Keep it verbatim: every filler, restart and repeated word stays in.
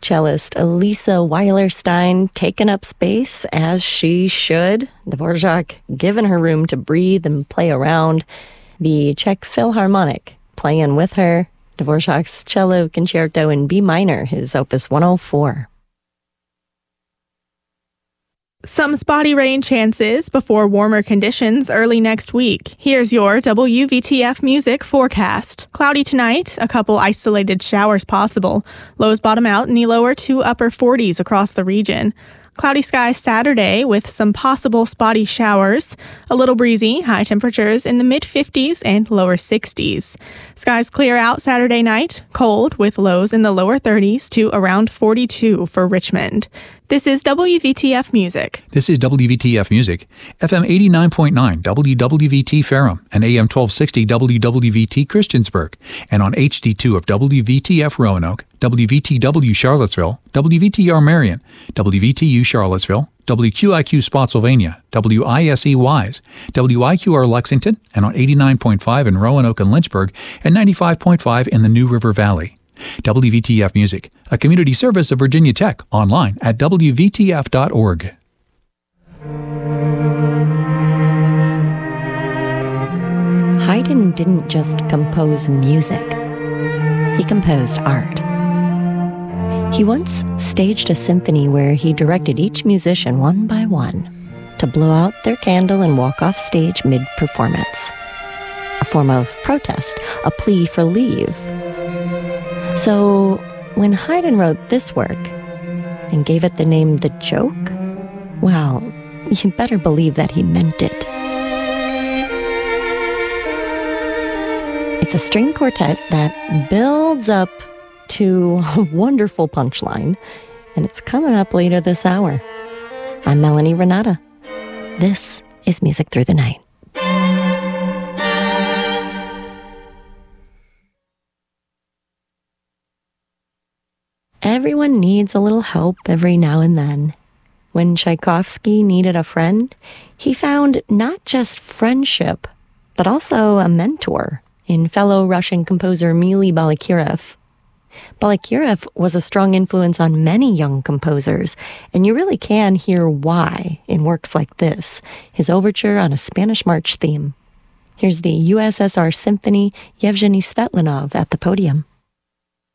Cellist Elisa Weilerstein taking up space as she should. Dvorak giving her room to breathe and play around. The Czech Philharmonic playing with her. Dvorak's Cello Concerto in B minor, his Opus one oh four. Some spotty rain chances before warmer conditions early next week. Here's your W V T F music forecast. Cloudy tonight, a couple isolated showers possible. Lows bottom out in the lower to upper forties across the region. Cloudy skies Saturday with some possible spotty showers. A little breezy, high temperatures in the mid-fifties and lower sixties. Skies clear out Saturday night, cold with lows in the lower thirties to around forty-two for Richmond. This is W V T F Music. This is W V T F Music, F M eighty-nine point nine W W V T Ferrum and A M twelve sixty W W V T Christiansburg, and on H D two of W V T F Roanoke, W V T W Charlottesville, W V T R Marion, W V T U Charlottesville, W Q I Q Spotsylvania, W I S E Wise, W I Q R Lexington, and on eighty-nine point five in Roanoke and Lynchburg, and ninety-five point five in the New River Valley. W V T F Music, a community service of Virginia Tech, online at W V T F dot org. Haydn didn't just compose music. He composed art. He once staged a symphony where he directed each musician one by one to blow out their candle and walk off stage mid-performance. A form of protest, a plea for leave. So, when Haydn wrote this work and gave it the name The Joke, well, you better believe that he meant it. It's a string quartet that builds up to a wonderful punchline, and it's coming up later this hour. I'm Melanie Renata. This is Music Through the Night. Everyone needs a little help every now and then. When Tchaikovsky needed a friend, he found not just friendship, but also a mentor in fellow Russian composer Mily Balakirev. Balakirev was a strong influence on many young composers, and you really can hear why in works like this, his overture on a Spanish March theme. Here's the U S S R Symphony, Yevgeny Svetlanov at the podium.